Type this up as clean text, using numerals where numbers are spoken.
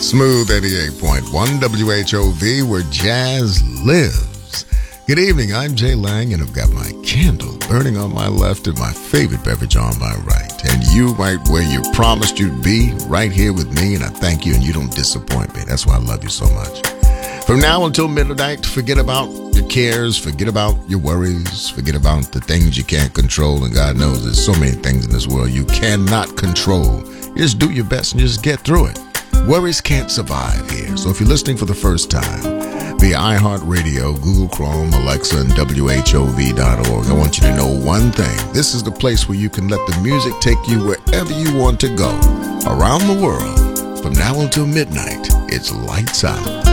Smooth 88.1 WHOV, where jazz lives. Good evening, I'm Jay Lang, and I've got my candle burning on my left and my favorite beverage on my right. And you right where you promised you'd be, right here with me, and I thank you, and you don't disappoint me. That's why I love you so much. From now until midnight, forget about your cares, forget about your worries, forget about the things you can't control, and God knows there's so many things in this world you cannot control. Just do your best and just get through it. Worries can't survive here. So if you're listening for the first time via iHeartRadio, Google Chrome, Alexa, and WHOV.org, I want you to know one thing. This is the place where you can let the music take you wherever you want to go. Around the world, from now until midnight, it's lights out.